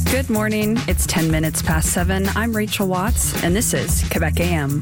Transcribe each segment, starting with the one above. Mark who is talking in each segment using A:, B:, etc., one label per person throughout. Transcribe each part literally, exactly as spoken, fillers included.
A: Good morning. It's ten minutes past seven. I'm Rachel Watts, and this is Quebec A M.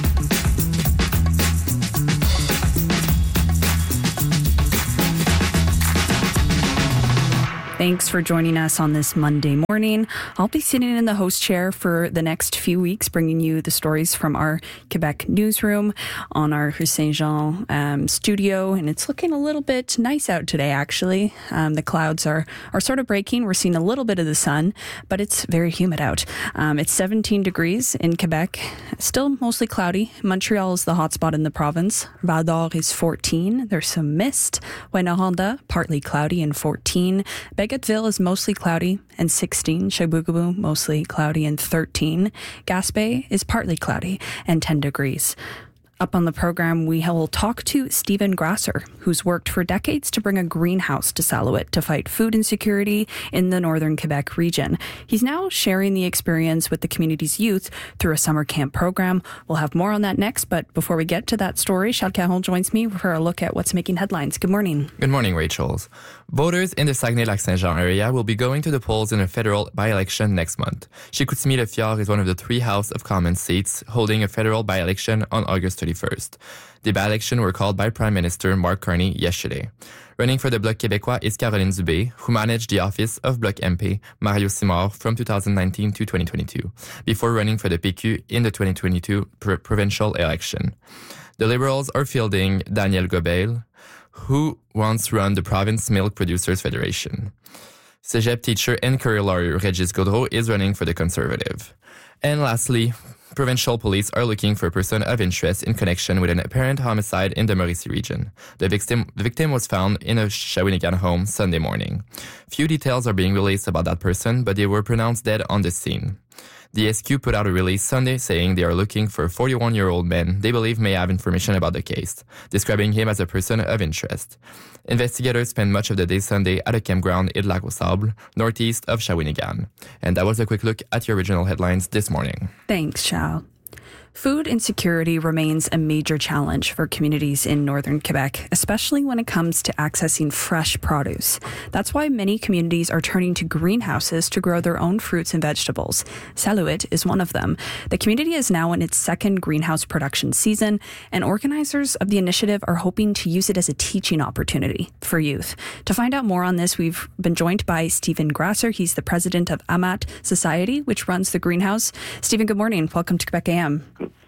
A: Thanks for joining us on this Monday morning. I'll be sitting in the host chair for the next few weeks, bringing you the stories from our Quebec newsroom on our Rue Saint-Jean um, studio. And it's looking a little bit nice out today, actually. Um, the clouds are, are sort of breaking. We're seeing a little bit of the sun, but it's very humid out. Um, it's seventeen degrees in Quebec, still mostly cloudy. Montreal is the hotspot in the province. Val d'Or is fourteen. There's some mist. Rouyn-Noranda, partly cloudy and fourteen. Bagotville is mostly cloudy and sixteen. Chibougamau, mostly cloudy and thirteen. Gaspé is partly cloudy and ten degrees. Up on the program, we will talk to Stephen Grasser, who's worked for decades to bring a greenhouse to Salouet to fight food insecurity in the northern Quebec region. He's now sharing the experience with the community's youth through a summer camp program. We'll have more on that next, but before we get to that story, Charles Caron joins me for a look at what's making headlines. Good morning.
B: Good morning, Rachel. Voters in the Saguenay-Lac-Saint-Jean area will be going to the polls in a federal by-election next month. Chicoutimi-Le-Fjord is one of the three House of Commons seats holding a federal by-election on August thirty-first. The by-election were called by Prime Minister Mark Carney yesterday. Running for the Bloc Québécois is Caroline Dubé, who managed the office of Bloc M P Mario Simard from two thousand nineteen to twenty twenty-two, before running for the P Q in the twenty twenty-two pr- provincial election. The Liberals are fielding Daniel Gobeil, who once ran the Province Milk Producers Federation. Cégep teacher and career lawyer Régis Gaudreau is running for the Conservative. And lastly, provincial police are looking for a person of interest in connection with an apparent homicide in the Mauricie region. The victim, the victim was found in a Shawinigan home Sunday morning. Few details are being released about that person, but they were pronounced dead on the scene. The S Q put out a release Sunday saying they are looking for a forty-one-year-old man they believe may have information about the case, describing him as a person of interest. Investigators spent much of the day Sunday at a campground in Lac aux Sables, northeast of Shawinigan. And that was a quick look at your original headlines this morning.
A: Thanks, Charles. Food insecurity remains a major challenge for communities in northern Quebec, especially when it comes to accessing fresh produce. That's why many communities are turning to greenhouses to grow their own fruits and vegetables. Salouet is one of them. The community is now in its second greenhouse production season, and organizers of the initiative are hoping to use it as a teaching opportunity for youth. To find out more on this, we've been joined by Stephen Grasser. He's the president of Amat Society, which runs the greenhouse. Stephen, good morning. Welcome to Quebec A M.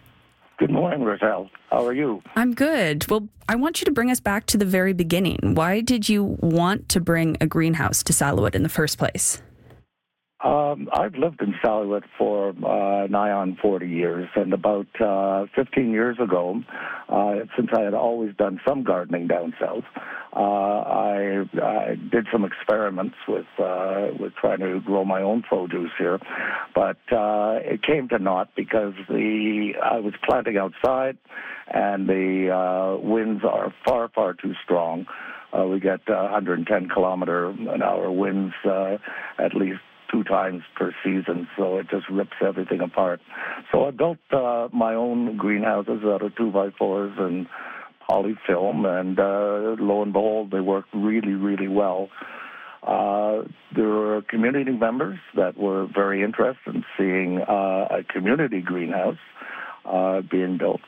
C: Good morning, Rachel. How are you?
A: I'm good. Well, I want you to bring us back to the very beginning. Why did you want to bring a greenhouse to Salouet in the first place?
C: Um, I've lived in Salouet for uh, nigh on forty years, and about uh, fifteen years ago, uh, since I had always done some gardening down south, uh, I, I did some experiments with uh, with trying to grow my own produce here, but uh, it came to naught because the I was planting outside, and the uh, winds are far, far too strong. Uh, we get uh, one hundred ten kilometer an hour winds uh, at least two times per season, so it just rips everything apart. So I built uh, my own greenhouses out of two by fours and polyfilm, and uh, lo and behold, they worked really, really well. Uh, there were community members that were very interested in seeing uh, a community greenhouse uh, being built.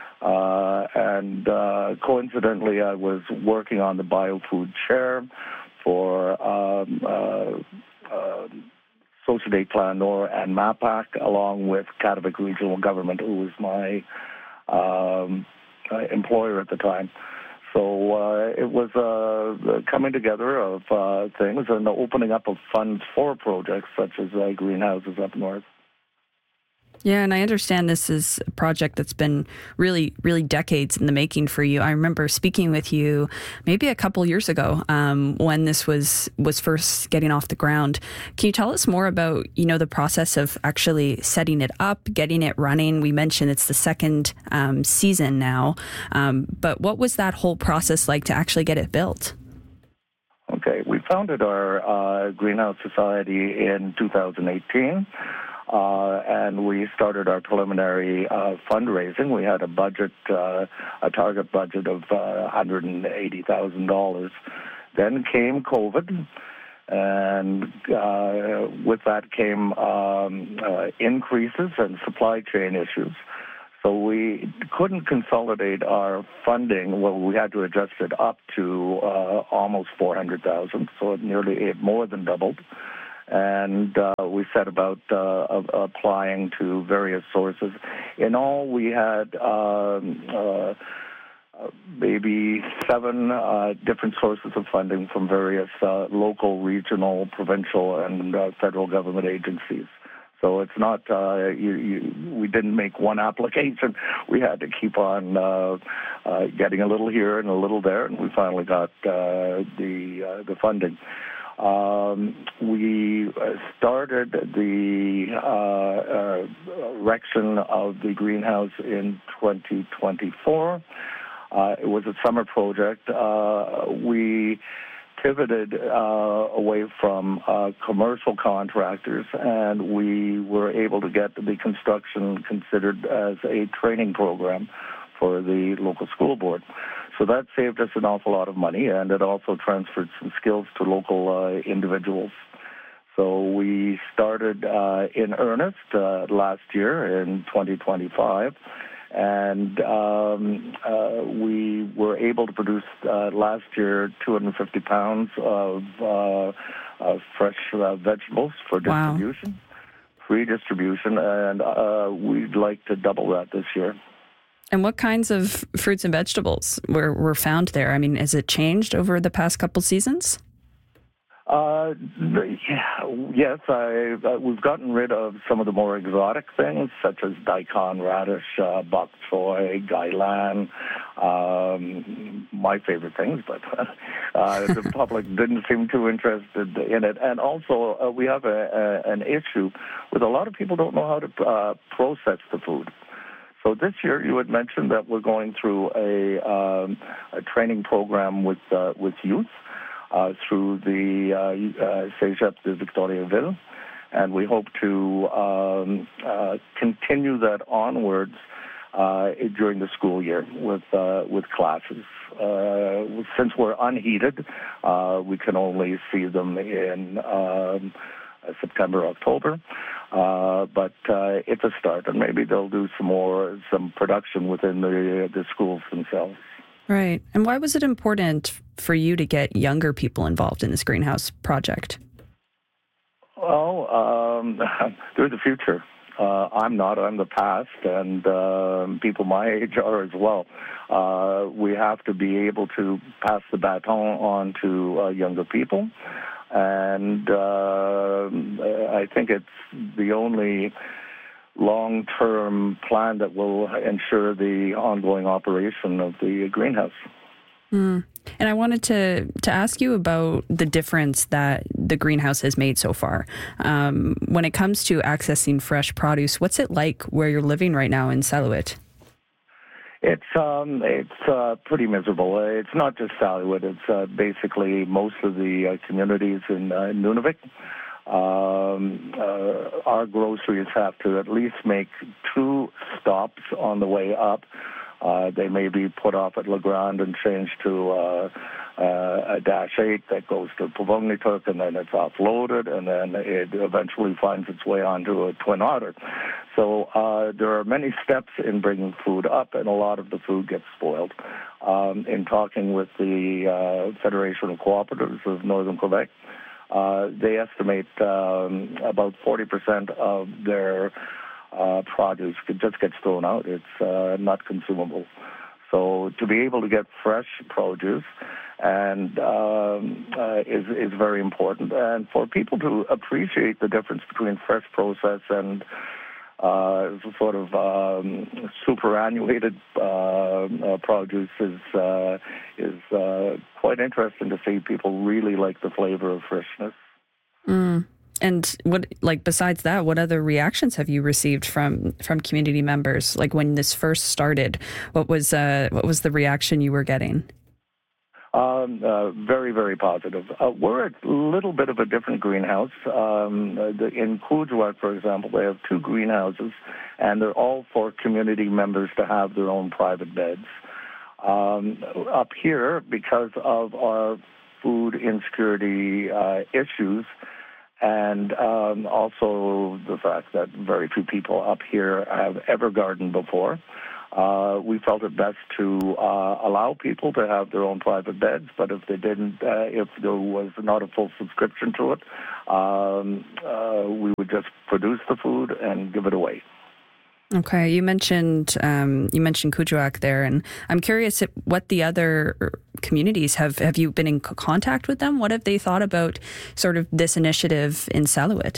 C: Uh, and uh, coincidentally, I was working on the biofood chair for um, uh, uh, Société Plan Nord and MAPAC, along with Kativik Regional Government, who was my um, uh, employer at the time. So uh, it was uh, coming together of uh, things and the opening up of funds for projects such as uh, greenhouses up north.
A: Yeah, and I understand this is a project that's been really, really decades in the making for you. I remember speaking with you maybe a couple years ago um, when this was was first getting off the ground. Can you tell us more about, you know, the process of actually setting it up, getting it running? We mentioned it's the second um, season now, um, but what was that whole process like to actually get it built?
C: Okay, we founded our uh, Greenhouse Society in two thousand eighteen. Uh, and we started our preliminary uh, fundraising. We had a budget, uh, a target budget of uh, one hundred eighty thousand dollars. Then came COVID, And uh, with that came um, uh, increases and supply chain issues. So we couldn't consolidate our funding. Well, we had to adjust it up to uh, almost four hundred thousand, so it nearly it more than doubled. And uh, we set about uh, applying to various sources. In all, we had um, uh, maybe seven uh, different sources of funding from various uh, local, regional, provincial, and uh, federal government agencies. So it's not, uh, you, you, we didn't make one application. We had to keep on uh, uh, getting a little here and a little there, and we finally got uh, the uh, the funding. Um, we started the uh, uh, erection of the greenhouse in twenty twenty-four. Uh, it was a summer project. Uh, we pivoted uh, away from uh, commercial contractors, and we were able to get the construction considered as a training program for the local school board. So that saved us an awful lot of money, and it also transferred some skills to local uh, individuals. So we started uh, in earnest uh, last year in twenty twenty-five, and um, uh, we were able to produce uh, last year two hundred fifty pounds of, uh, of fresh uh, vegetables for distribution, wow. free distribution, and uh, we'd like to double that this year.
A: And what kinds of fruits and vegetables were, were found there? I mean, has it changed over the past couple seasons?
C: Uh, yeah, yes, I, uh, we've gotten rid of some of the more exotic things, such as daikon, radish, uh, bok choy, gailan, um, my favorite things, but uh, the public didn't seem too interested in it. And also, uh, we have a, a, an issue with a lot of people don't know how to uh, process the food. So this year, you had mentioned that we're going through a, um, a training program with uh, with youth uh, through the uh, uh, Cégep de Victoriaville, and we hope to um, uh, continue that onwards uh, during the school year with uh, with classes. Uh, since we're unheated, uh, we can only see them in um, September, October. Uh, but uh, it's a start, and maybe they'll do some more, some production within the the schools themselves.
A: Right. And why was it important for you to get younger people involved in this greenhouse project?
C: Well, um, they're the future. Uh, I'm not. I'm the past, and uh, people my age are as well. Uh, we have to be able to pass the baton on to uh, younger people. And uh, I think it's the only long-term plan that will ensure the ongoing operation of the greenhouse.
A: Mm. And I wanted to, to ask you about the difference that the greenhouse has made so far. Um, when it comes to accessing fresh produce, what's it like where you're living right now in Salouet?
C: It's um, it's uh, pretty miserable. It's not just Salouet. It's uh, basically most of the uh, communities in uh, Nunavik. Um, uh, our groceries have to at least make two stops on the way up. Uh, they may be put off at La Grande and changed to uh, uh, a Dash eight that goes to Puvongnituk, and then it's offloaded, and then it eventually finds its way onto a Twin Otter. So uh, there are many steps in bringing food up, and a lot of the food gets spoiled. Um, in talking with the uh, Federation of Cooperatives of Northern Quebec, uh, they estimate um, about forty percent of their uh, produce just gets thrown out. It's uh, not consumable. So to be able to get fresh produce and um, uh, is is very important, and for people to appreciate the difference between fresh process and uh, sort of um, superannuated uh, uh, produce is uh, is uh, quite interesting to see. People really like the flavor of freshness.
A: Mm. And what, like, besides that, what other reactions have you received from, from community members? Like when this first started, what was uh, what was the reaction you were getting?
C: Um, uh, very, very positive. Uh, we're a little bit of a different greenhouse. Um, the, in Coudjouat, for example, they have two greenhouses, and they're all for community members to have their own private beds. Um, up here, because of our food insecurity uh, issues, and um, also the fact that very few people up here have ever gardened before. Uh, we felt it best to uh, allow people to have their own private beds, but if they didn't, uh, if there was not a full subscription to it, um, uh, we would just produce the food and give it away.
A: Okay, you mentioned um, you mentioned Kuujjuaq there, and I'm curious what the other communities have. Have you been in contact with them? What have they thought about sort of this initiative in Salouet?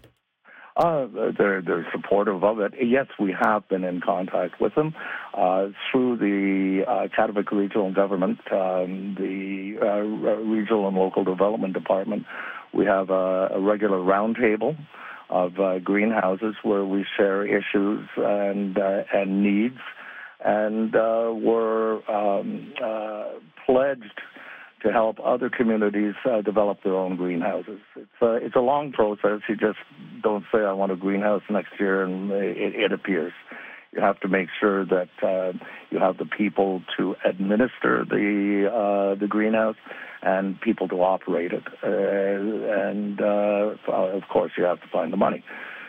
C: Uh, they're, they're supportive of it. Yes, we have been in contact with them uh, through the uh, Katvik Regional Government, um, the uh, Regional and Local Development Department. We have a, a regular roundtable of uh, greenhouses where we share issues and uh, and needs, and uh, we're um, uh, pledged to help other communities uh, develop their own greenhouses. It's a, it's a long process. You just don't say, I want a greenhouse next year, and it, it appears. You have to make sure that uh, you have the people to administer the uh, the greenhouse and people to operate it. Uh, and, uh, of course, you have to find the money.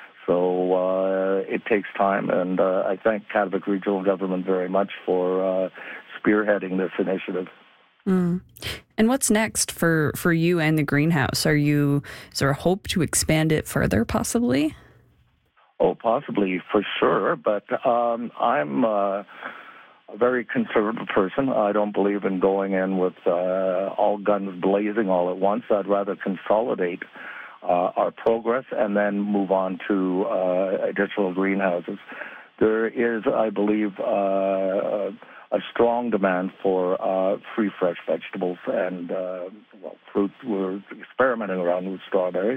C: So uh, it takes time, and uh, I thank Katvik Regional Government very much for uh, spearheading this initiative.
A: Mm. And what's next for, for you and the greenhouse? Are you, is there a hope to expand it further, possibly?
C: Oh, possibly, for sure. But um, I'm uh, a very conservative person. I don't believe in going in with uh, all guns blazing all at once. I'd rather consolidate uh, our progress and then move on to uh, additional greenhouses. There is, I believe, uh, a strong demand for uh, free fresh vegetables and uh, well, fruit. We're experimenting around with strawberries.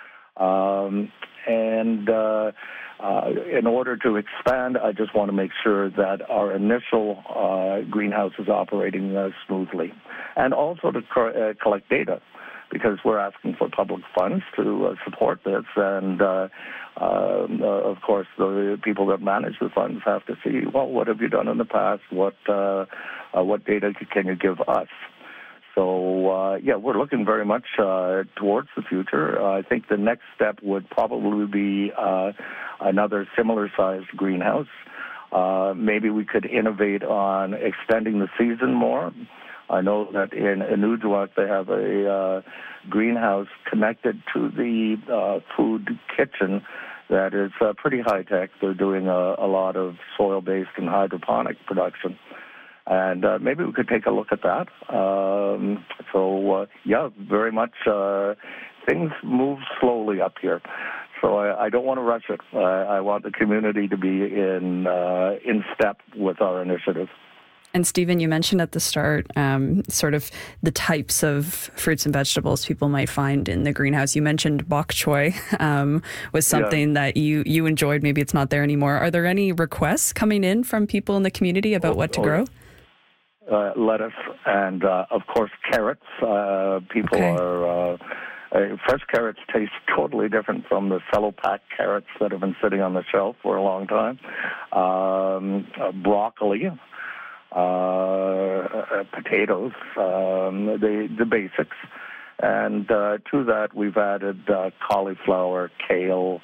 C: Um, and uh, uh, in order to expand, I just want to make sure that our initial uh, greenhouse is operating uh, smoothly, and also to co- uh, collect data, because we're asking for public funds to uh, support this, and uh, um, uh, of course the people that manage the funds have to see, well, what have you done in the past? What uh, uh, what data can you give us? So, uh, yeah, we're looking very much uh, towards the future. Uh, I think the next step would probably be uh, another similar-sized greenhouse. Uh, maybe we could innovate on extending the season more. I know that in Inuujjuaq they have a uh, greenhouse connected to the uh, food kitchen that is uh, pretty high-tech. They're doing a, a lot of soil-based and hydroponic production. And uh, maybe we could take a look at that. Um, so, uh, yeah, very much uh, things move slowly up here. So I, I don't want to rush it. I, I want the community to be in uh, in step with our initiative.
A: And Stephen, you mentioned at the start um, sort of the types of fruits and vegetables people might find in the greenhouse. You mentioned bok choy um, was something yeah. that you, you enjoyed. Maybe it's not there anymore. Are there any requests coming in from people in the community about oh, what to oh, grow?
C: Uh, lettuce and, uh, of course, carrots. Uh, people okay. are... Uh, uh, fresh carrots taste totally different from the cello pack carrots that have been sitting on the shelf for a long time. Um, uh, broccoli. Uh, uh, potatoes, um, the the basics, and uh, to that we've added uh, cauliflower, kale,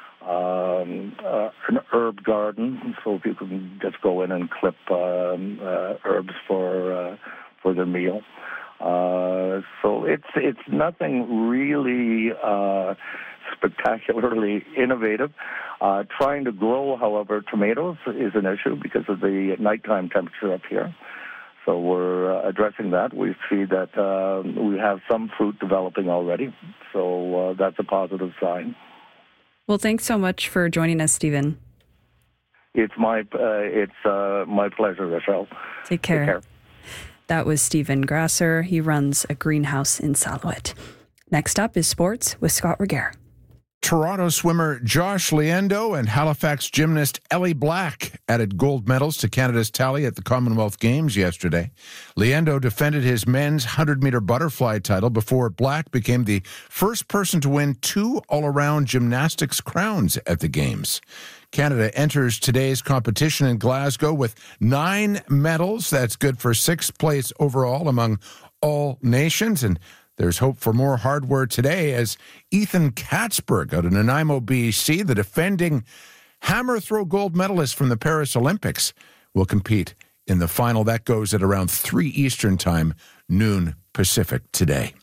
C: um, uh, an herb garden, so people can just go in and clip um, uh, herbs for uh, for their meal. Uh, so it's it's nothing really uh, spectacularly innovative. Uh, trying to grow, however, tomatoes is an issue because of the nighttime temperature up here. So we're uh, addressing that. We see that uh, we have some fruit developing already. So uh, that's a positive sign.
A: Well, thanks so much for joining us, Stephen.
C: It's my uh, it's uh, my pleasure, Rochelle.
A: Take care.
C: Take care.
A: That was Stephen Grasser. He runs a greenhouse in Salouet. Next up is sports with Scott Regehr.
D: Toronto swimmer Josh Liendo and Halifax gymnast Ellie Black added gold medals to Canada's tally at the Commonwealth Games yesterday. Liendo defended his men's one hundred meter butterfly title before Black became the first person to win two all-around gymnastics crowns at the Games. Canada enters today's competition in Glasgow with nine medals. That's good for sixth place overall among all nations. And there's hope for more hardware today as Ethan Katzberg out of Nanaimo, B C, the defending hammer throw gold medalist from the Paris Olympics, will compete in the final. That goes at around three Eastern time, noon Pacific today.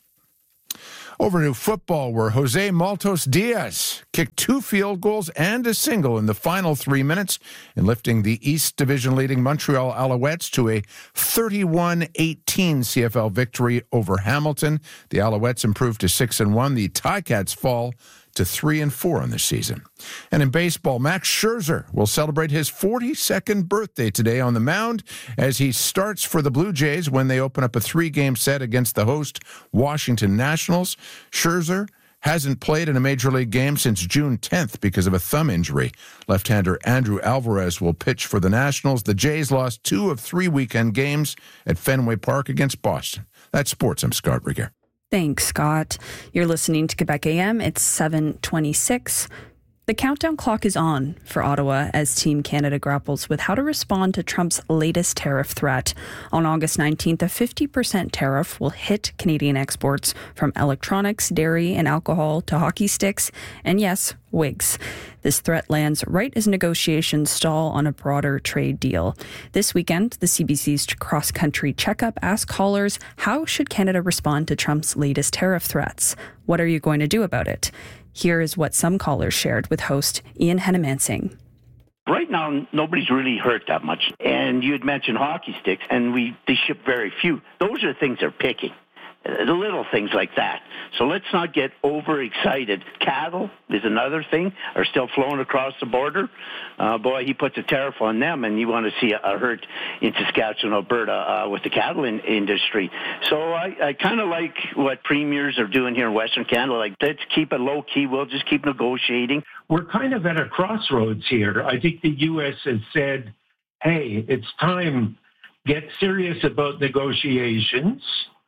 D: Over to football, where Jose Maltos Diaz kicked two field goals and a single in the final three minutes in lifting the East Division leading Montreal Alouettes to a thirty-one eighteen C F L victory over Hamilton. The Alouettes improved to six and one. The Ticats fall to three and four on the season. And in baseball, Max Scherzer will celebrate his forty-second birthday today on the mound as he starts for the Blue Jays when they open up a three-game set against the host Washington Nationals. Scherzer hasn't played in a major league game since June tenth because of a thumb injury. Left-hander Andrew Alvarez will pitch for the Nationals. The Jays lost two of three weekend games at Fenway Park against Boston. That's sports. I'm Scott Rigger.
A: Thanks, Scott. You're listening to Quebec A M. It's seven twenty-six. The countdown clock is on for Ottawa as Team Canada grapples with how to respond to Trump's latest tariff threat. On August nineteenth, a fifty percent tariff will hit Canadian exports from electronics, dairy, and alcohol to hockey sticks, and yes, wigs. This threat lands right as negotiations stall on a broader trade deal. This weekend, the C B C's cross-country checkup asked callers, how should Canada respond to Trump's latest tariff threats? What are you going to do about it? Here is what some callers shared with host Ian Henemansing.
E: Right now, nobody's really hurt that much. And you had mentioned hockey sticks, and we they ship very few. Those are the things they're picking, the little things like that. So let's not get overexcited. Cattle is another thing, are still flowing across the border. Uh, boy, he puts a tariff on them, and you want to see a, a hurt in Saskatchewan, Alberta, uh, with the cattle in, industry. So I, I kind of like what premiers are doing here in Western Canada. Like, let's keep it low-key. We'll just keep negotiating.
F: We're kind of at a crossroads here. I think the U S has said, hey, it's time, get serious about negotiations.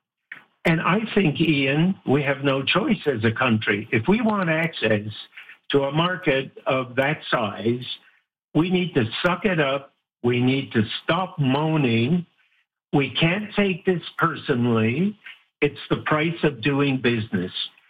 F: And I think, Ian, we have no choice as a country. If we want access to a market of that size, we need to suck it up. We need to stop moaning. We can't take this personally. It's the price of doing business.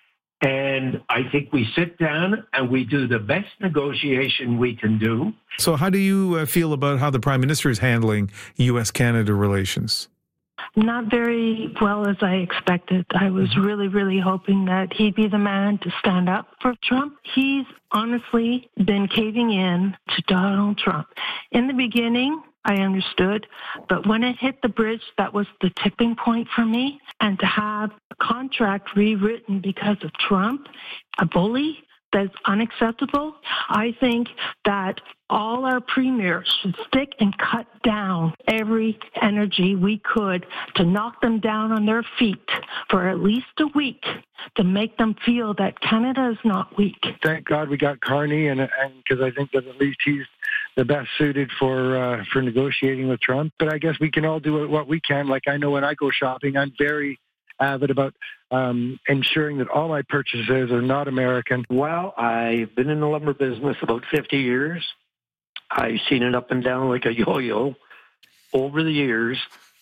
F: And I think we sit down and we do the best negotiation we can do.
G: So how do you uh, feel about how the Prime Minister is handling U S Canada relations?
H: Not very well as I expected. I was really, really hoping that he'd be the man to stand up for Trump. He's honestly been caving in to Donald Trump. In the beginning, I understood, but when it hit the bridge, that was the tipping point for me. And to have a contract rewritten because of Trump, a bully, that's unacceptable. I think that all our premiers should stick and cut down every energy we could to knock them down on their feet for at least a week to make them feel that Canada is not weak.
I: Thank God we got Carney, and because I think that at least he's the best suited for uh, for negotiating with Trump. But I guess we can all do what we can. Like, I know when I go shopping, I'm very avid about um, ensuring that all my purchases are not American.
J: Well, I've been in the lumber business about fifty years. I've seen it up and down like a yo-yo over the years.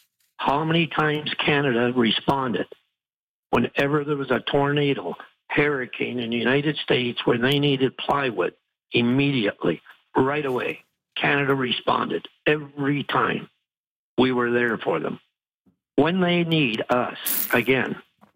J: How many times Canada responded whenever there was a tornado, hurricane in the United States where they needed plywood immediately, right away. Canada responded every time. We were there for them. When they need us, again,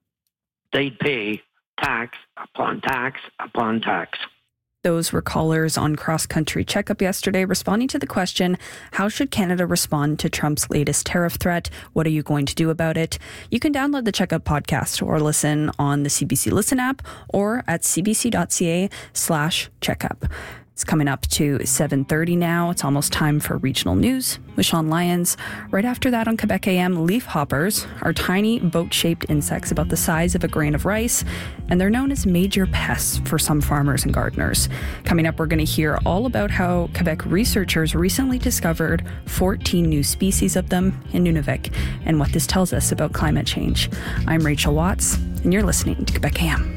J: they'd pay tax upon tax upon tax.
A: Those were callers on Cross Country Checkup yesterday responding to the question, how should Canada respond to Trump's latest tariff threat? What are you going to do about it? You can download the Checkup podcast or listen on the C B C Listen app or at cbc.ca slash checkup. It's coming up to seven thirty now. It's almost time for regional news with Sean Lyons. Right after that on Quebec A M, leafhoppers are tiny boat-shaped insects about the size of a grain of rice, and they're known as major pests for some farmers and gardeners. Coming up, we're going to hear all about how Quebec researchers recently discovered fourteen new species of them in Nunavik and what this tells us about climate change. I'm Rachel Watts, and you're listening to Quebec A M.